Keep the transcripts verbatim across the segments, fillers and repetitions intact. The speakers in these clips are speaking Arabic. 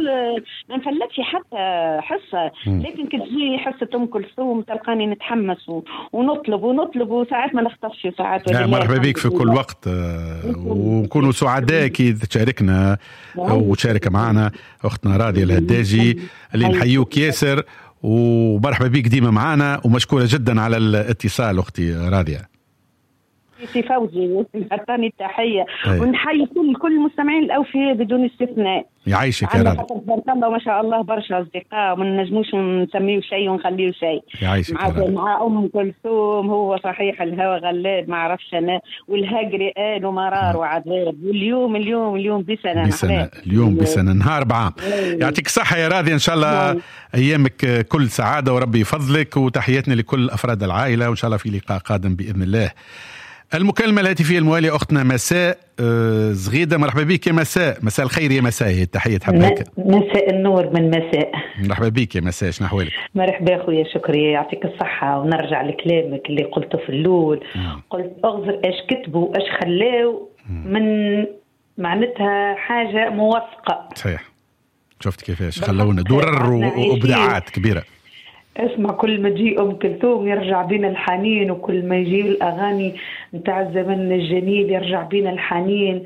ما نفلتش حتى حصة، لكن كتجي حصة أم كلثوم تلقاني نتحمس ونطلب ونطلب وساعات ما نخطفش ساعات. لا مرحبا بك في كل وقت، ونكونوا سعداء كي تشاركنا وتشارك معنا أختنا راضية الهداجي اللي نحيوك ياسر، ومرحبا بك ديما معنا ومشكورة جدا على الاتصال أختي راضية. سي فوزي عطاني التحية، ونحيي كل كل المستمعين الأوفياء بدون استثناء. يعيشك يا راضي. ما شاء الله برشا أصدقاء وما نجموش نسميه شيء ونخليه شيء. يعيشك مع, مع أم كلثوم هو صحيح الهوى غلاب ما عرفش أنا، والهجر قال ومرار وعذاب، واليوم اليوم اليوم بسنة بسنة اليوم بسنة نهار بعام. يعطيك الصحة يا راضي، إن شاء الله أيامك كل سعادة وربي يفضلك، وتحياتنا لكل أفراد العائلة، وإن شاء الله في لقاء قادم بإذن الله. المكالمة الهاتفية الموالية أختنا مساء زغيدة، مرحبا بك يا مساء. مساء الخير يا مساء، هي التحية حباك. مساء النور من مساء. مرحبا بك يا مساء، شنو أحوالك؟ مرحبا أخويا، شكري، يعطيك الصحة. ونرجع لكلامك اللي قلته في الأول، قلت أغزر إيش كتبوا إيش خلاو من معناتها حاجة موثقة. صحيح، شفت كيفاش خلونا درر وإبداعات كبيرة. اسمع، كل ما تجي أم كلثوم يرجع بينا الحنين، وكل ما يجي الأغاني متاع الزمن الجميل يرجع بينا الحنين،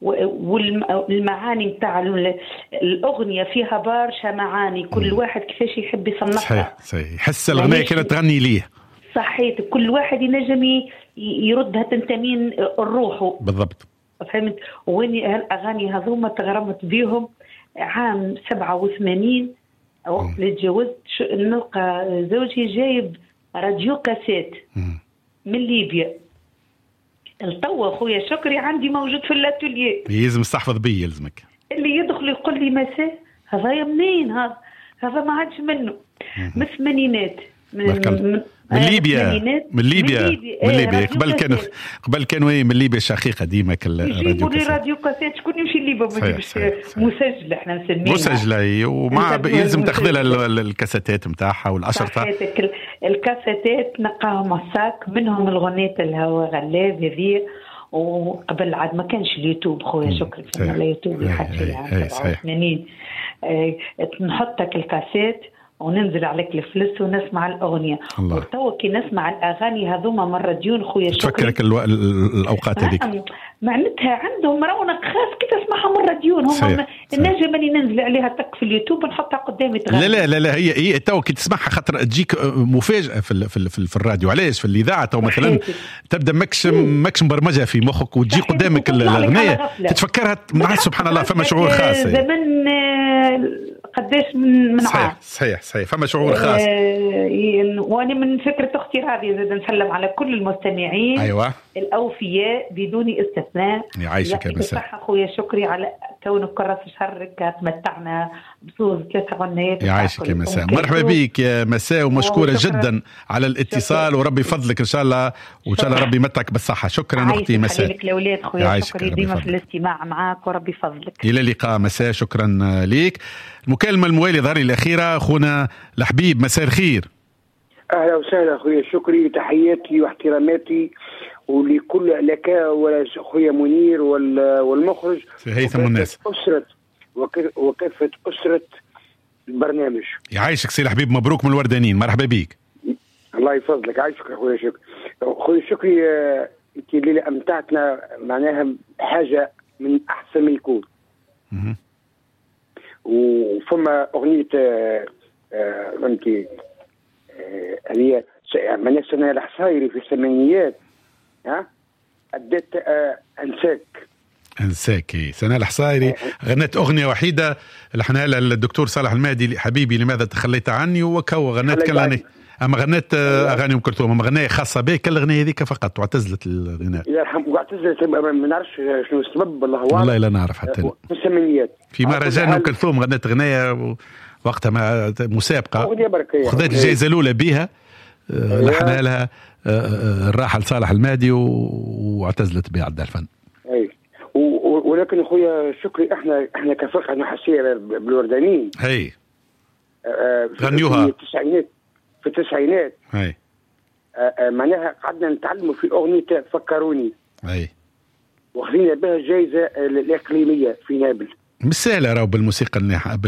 والمعاني متاع الأغنية فيها برشا معاني، كل واحد كيفاش يحب يصنفها. صحيح صحيح، يحس الأغنية كانت تغني ليه. صحيح، كل واحد ينجم يردها تنتمين الروح بالضبط. فهمت؟ وين هالأغاني هذوما تغرمت بيهم عام سبعة وثمانين وقت اللي تجوزت، نلقى زوجي جايب راديو كاسيت من ليبيا. التو اخويا شكري عندي موجود في الاتوليه، يلزم استحفظ بي، يلزمك اللي يدخل يقول لي مساء هذا منين، هذا هذا ما عادش منه من الثمانينات، من, من, من ليبيا من ليبيا من ليبيا, من ليبيا. قبل كانوا قبل كانوا من ليبيا شقيقه ديما الراديو كاسيت. راديو كاسيت شكون يمشي ليبيا مسجله، احنا نسميها مسجله، ومع يلزم تاخذ لها الكاسيتات نتاعها والاشرطه. الكاسيتات نقاهم الساك منهم الغنية الهوى غلاب هذه، وقبل عاد ما كانش اليوتيوب خويا شكرا في اليوتيوب لحد في عام سبعة وثمانين. نحطك الكاسيت وننزل عليك الفلس ونسمع الأغنية، وتوا كي نسمع الأغاني هذوما من راديون خويا شكرا تفكرك الو... الأوقات هذيك معناتها عندهم رونق خاص كي تسمعها من راديون. هم النجمة اللي ننزل عليها تك في اليوتيوب ونحطها قدامي تغني. لا لا لا, لا هي هي تو كي تسمعها خاطر تجيك مفاجأة في ال... في, ال... في الراديو. علاش في الإذاعة تو مثلا تبدأ ماكش ماكش مبرمجة في مخك وتجي قدامك الأغنية تتفكرها مع سبحان الله، فما شعور خاص زمن قداش من من صحيح صحيح صحيح فما شعور خاص. آه وانا من فكره اختي هذه زاد نسلم على كل المستمعين ايوه الاوفياء بدون استثناء. يعيشك يا مساء. صح اخويا شكري على كونك كرس شهرك تمتعنا بصوص ثلاثه غنيات. يعيشك يا مساء، مرحبا بك يا مساء، ومشكوره جدا على الاتصال، وربي يفضلك ان شاء الله، وان شاء الله ربي يمتعك بالصحه. شكرا اختي مساء. يعيشك الاولاد خويا شكري ديما في الاستماع معاك وربي يفضلك. الى اللقاء مساء، شكرا ليك. المكالمة الموالية ظهري الأخيرة أخونا الحبيب، مساء الخير. أهلا وسهلا أخويا شكري، تحياتي واحتراماتي ولكل لك وأخويا منير والمخرج هيثم الناس أسرة وكافة أسرة البرنامج. يعيشك سي الحبيب، مبروك من الوردانين، مرحبا بيك. الله يفضلك، عايشك أخويا شكري. أخويا شكري أنت الليلة أمتعتنا معناها حاجة من أحسن ما يكون. م- وفما أغنية فهمتي هي من سنة الحصايري في الثمانينيات، ها أدت أنساك أنساك سنة الحصايري غنت أغنية وحيدة لحنها الدكتور صالح المهدي، حبيبي لماذا تخليت عني، وكو غنت كلاني، أما غنت أغاني أم كلثوم، أما غنية خاصة به كل أغنية هذيك فقط، واعتزلت الغناء. يرحم واعتزلت، ما نعرفش شنو السبب والله هو والله لا نعرف حتى في الثمانينيات. في مهرجان أم كلثوم غنت أغنية وقتها مع مسابقة خذت الجائزة الأولى بها، لحنها لها الراحل صالح المهدي واعتزلت بعد الفن. أي ولكن أخويا شكري احنا احنا كفرقة نحاسية بالوردانيين هي غنيوها في التسعينات في التسعينات هي معناها قعدنا نتعلموا في أغنية فكروني هي واخذين بها جائزة الإقليمية في نابل. مش سهلة راهو بالموسيقى